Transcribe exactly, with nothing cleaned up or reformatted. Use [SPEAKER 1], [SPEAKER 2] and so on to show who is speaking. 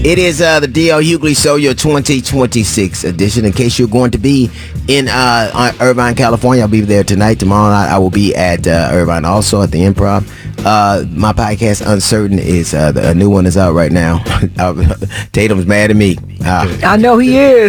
[SPEAKER 1] It is uh, the D L Hughley Show, your twenty twenty-six edition. In case you're going to be in uh, Irvine, California, I'll be there tonight. Tomorrow night, I will be at uh, Irvine, also at the Improv. Uh, my podcast, Uncertain, is uh, the, a new one is out right now. Tatum's mad at me. Uh,
[SPEAKER 2] I know he is.